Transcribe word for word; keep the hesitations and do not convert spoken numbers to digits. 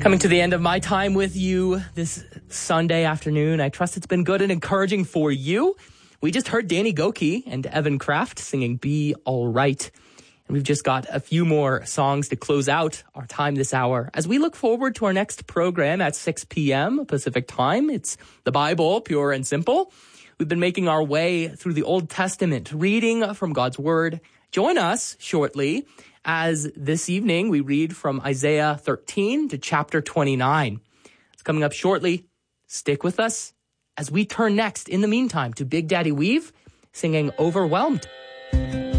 Coming to the end of my time with you this Sunday afternoon. I trust it's been good and encouraging for you. We just heard Danny Gokey and Evan Kraft singing Be All Right. And we've just got a few more songs to close out our time this hour as we look forward to our next program at six p.m. Pacific time. It's the Bible, pure and simple. We've been making our way through the Old Testament, reading from God's Word. Join us shortly as this evening we read from Isaiah thirteen to chapter twenty-nine. It's coming up shortly. Stick with us as we turn next, in the meantime, to Big Daddy Weave singing Overwhelmed.